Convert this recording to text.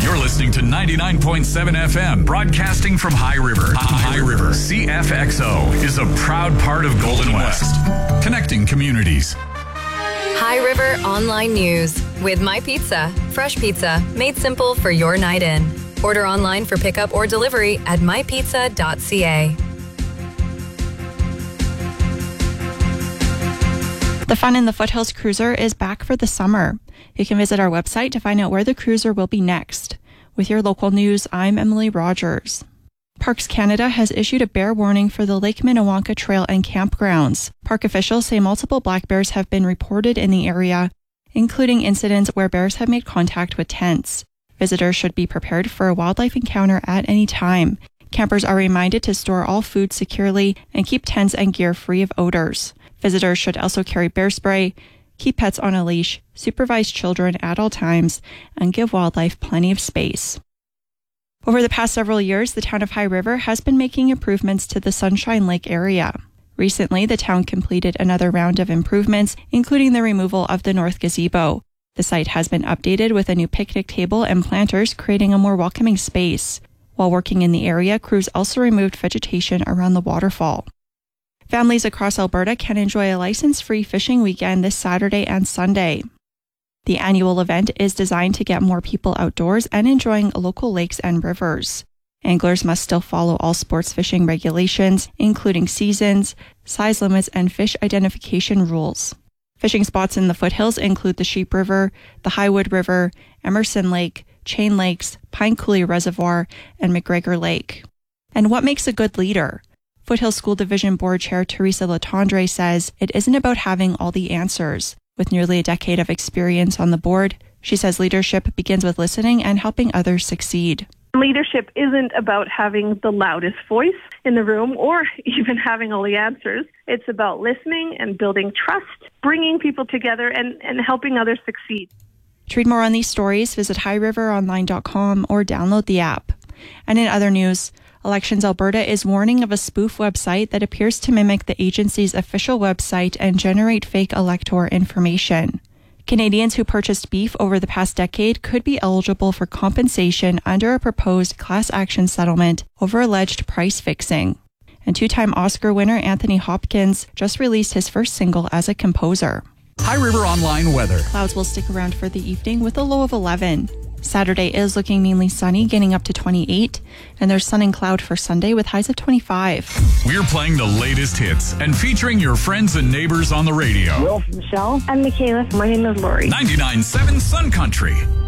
You're listening to 99.7 FM, broadcasting from High River. High River. CFXO is a proud part of Golden West, connecting communities. High River Online News with My Pizza. Fresh pizza made simple for your night in. Order online for pickup or delivery at mypizza.ca. The Fun in the Foothills Cruiser is back for the summer. You can visit our website to find out where the cruiser will be next. With your local news, I'm Emily Rogers. Parks Canada has issued a bear warning for the Lake Minnewanka Trail and campgrounds. Park officials say multiple black bears have been reported in the area, including incidents where bears have made contact with tents. Visitors should be prepared for a wildlife encounter at any time. Campers are reminded to store all food securely and keep tents and gear free of odors. Visitors should also carry bear spray, keep pets on a leash, supervise children at all times, and give wildlife plenty of space. Over the past several years, the town of High River has been making improvements to the Sunshine Lake area. Recently, the town completed another round of improvements, including the removal of the north gazebo. The site has been updated with a new picnic table and planters, creating a more welcoming space. While working in the area, crews also removed vegetation around the waterfall. Families across Alberta can enjoy a license-free fishing weekend this Saturday and Sunday. The annual event is designed to get more people outdoors and enjoying local lakes and rivers. Anglers must still follow all sports fishing regulations, including seasons, size limits, and fish identification rules. Fishing spots in the foothills include the Sheep River, the Highwood River, Emerson Lake, Chain Lakes, Pine Coulee Reservoir, and McGregor Lake. And what makes a good leader? Foothill School Division Board Chair Teresa Latendre says it isn't about having all the answers. With nearly a decade of experience on the board, she says leadership begins with listening and helping others succeed. Leadership isn't about having the loudest voice in the room or even having all the answers. It's about listening and building trust, bringing people together and helping others succeed. To read more on these stories, visit highriveronline.com or download the app. And in other news, Elections Alberta is warning of a spoof website that appears to mimic the agency's official website and generate fake elector information. Canadians who purchased beef over the past decade could be eligible for compensation under a proposed class action settlement over alleged price fixing. And two-time Oscar winner Anthony Hopkins just released his first single as a composer. High River Online weather. Clouds will stick around for the evening with a low of 11. Saturday is looking mainly sunny, getting up to 28, and there's sun and cloud for Sunday with highs of 25. We're playing the latest hits and featuring your friends and neighbors on the radio. Will, Michelle, and Michaela. My name is Lori. 99.7 Sun Country.